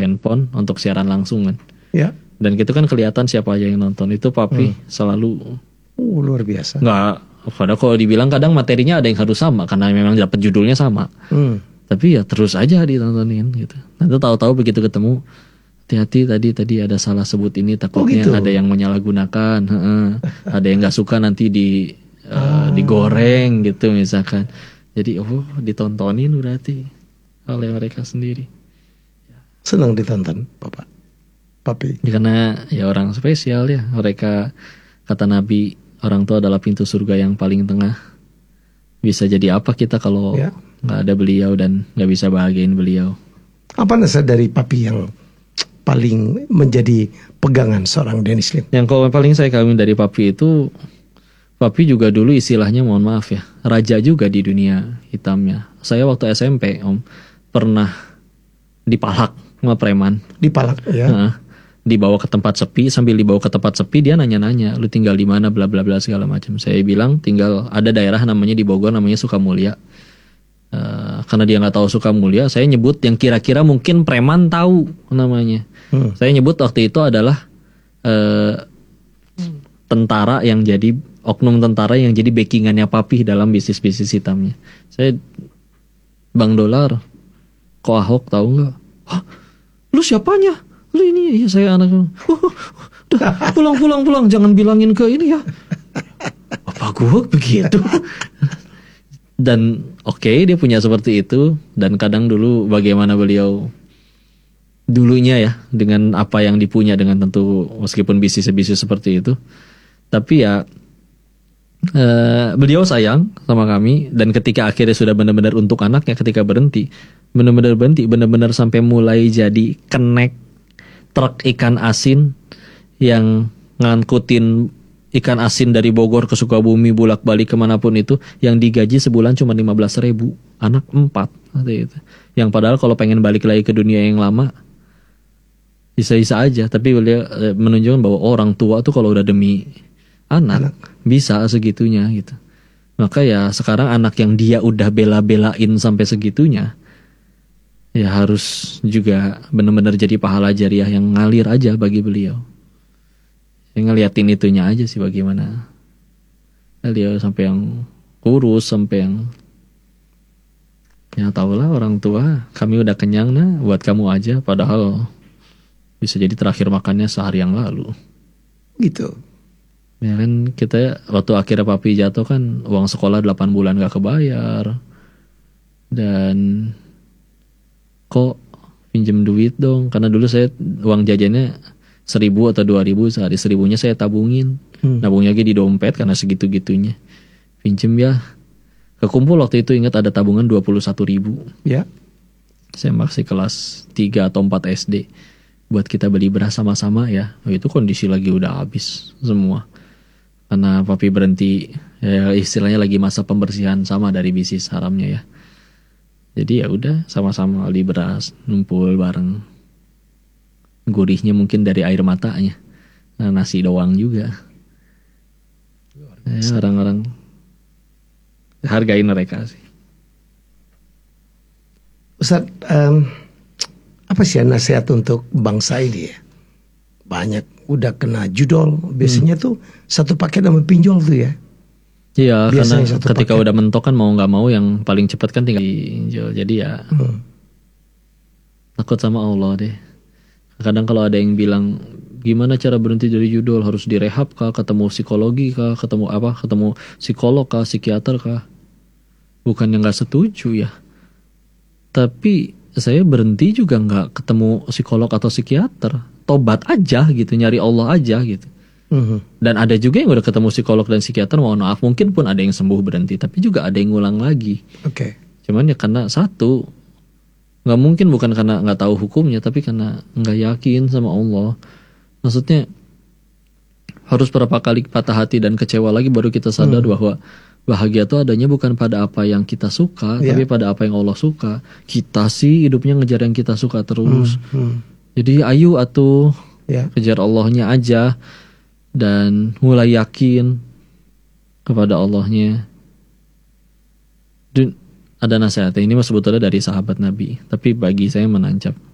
handphone untuk siaran langsung kan. Ya. Dan gitu kan kelihatan siapa aja yang nonton. Itu papi selalu Luar biasa. nggak. Padahal kalau dibilang kadang materinya ada yang harus sama karena memang dapat judulnya sama. Tapi ya terus aja ditontonin gitu. Nanti tahu-tahu begitu ketemu, hati-hati tadi ada salah sebut ini, takutnya gitu? ada yang menyalahgunakan, ada yang nggak suka nanti digoreng gitu misalkan. Jadi ditontonin berarti oleh mereka sendiri. Senang ditonton, Bapak. Papi. Ya, karena ya orang spesial ya. Mereka, kata Nabi, orang tua adalah pintu surga yang paling tengah. Bisa jadi apa kita kalau nggak ada beliau dan nggak bisa bahagiain beliau. Apa nasihat dari Papi yang paling menjadi pegangan seorang Denny Slim? Yang paling saya kagum dari Papi itu, Papi juga dulu istilahnya, mohon maaf ya, raja juga di dunia hitamnya. Saya waktu SMP Om pernah dipalak sama preman. Dipalak ya. Dibawa ke tempat sepi, sambil dibawa ke tempat sepi dia nanya-nanya, lu tinggal di mana, bla bla bla segala macam. Saya bilang tinggal ada daerah namanya di Bogor namanya Sukamulya. Karena dia nggak tahu Sukamulya, saya nyebut yang kira-kira mungkin preman tahu namanya. Saya nyebut waktu itu adalah tentara yang jadi oknum tentara yang jadi backingannya Papi dalam bisnis hitamnya. Saya, Bang Dolar, kok Ahok tahu nggak? Hah, lu siapanya? Lu ini ya, saya anak. Udah, pulang, jangan bilangin ke ini ya. Apa gua begitu? Dan dia punya seperti itu. Dan kadang dulu bagaimana beliau dulunya ya, dengan apa yang dipunya, dengan tentu meskipun bisnis seperti itu, tapi ya beliau sayang sama kami. Dan ketika akhirnya sudah benar-benar untuk anaknya, ketika benar-benar sampai mulai jadi kenek truk ikan asin yang ngangkutin ikan asin dari Bogor ke Sukabumi bolak-balik kemanapun itu, yang digaji sebulan cuma 15.000, anak 4 gitu. Yang padahal kalau pengen balik lagi ke dunia yang lama bisa-bisa aja, tapi beliau menunjukkan bahwa orang tua tuh kalau udah demi anak bisa segitunya gitu. Maka ya sekarang anak yang dia udah bela-belain sampai segitunya, ya harus juga benar-benar jadi pahala jariah yang ngalir aja bagi beliau. Saya ngeliatin itunya aja sih, bagaimana beliau sampai yang kurus, sampai yang ya tahulah orang tua, kami udah kenyang nah, buat kamu aja, padahal bisa jadi terakhir makannya sehari yang lalu. Gitu. Ya kan kita waktu akhirnya Papi jatuh kan uang sekolah 8 bulan gak kebayar. Dan kok pinjem duit dong, karena dulu saya uang jajannya 1.000 atau 2.000 sehari, 1.000-nya saya tabungin, nabungnya lagi di dompet karena segitu-gitunya. Pinjem ya, kekumpul waktu itu, ingat ada tabungan 21.000. Ya. Saya masih kelas 3 atau 4 SD. Buat kita beli beras sama-sama ya. Itu kondisi lagi udah habis semua. Karena Papi berhenti, ya istilahnya lagi masa pembersihan sama dari bisnis haramnya ya. Jadi ya udah sama-sama beli beras, numpul bareng. Gurihnya mungkin dari air matanya. Nah, nasi doang juga. Ya, orang-orang hargain mereka sih. Ustaz, apa sih nasihat untuk bangsa ini ya? Banyak udah kena judol, biasanya tuh satu paket sama pinjol tuh ya. Iya, biasanya karena ketika udah mentok kan mau nggak mau yang paling cepat kan tinggal pinjol. Jadi ya takut sama Allah deh. Kadang kalau ada yang bilang gimana cara berhenti dari judol, harus direhab kah, ketemu psikologi kah, ketemu psikolog kah, psikiater kah? Bukan yang nggak setuju ya. Tapi saya berhenti juga nggak ketemu psikolog atau psikiater. Tobat aja gitu, nyari Allah aja gitu. Dan ada juga yang udah ketemu psikolog dan psikiater, mohon maaf, mungkin pun ada yang sembuh berhenti, tapi juga ada yang ngulang lagi. Cuman ya karena satu, nggak mungkin bukan karena nggak tahu hukumnya, tapi karena nggak yakin sama Allah. Maksudnya harus berapa kali patah hati dan kecewa lagi baru kita sadar bahwa bahagia itu adanya bukan pada apa yang kita suka, tapi pada apa yang Allah suka. Kita sih hidupnya ngejar yang kita suka terus. Jadi ayo atuh kejar Allahnya aja dan mulai yakin kepada Allahnya. Dan ada nasihatnya, ini sebetulnya dari sahabat Nabi, tapi bagi saya menancap.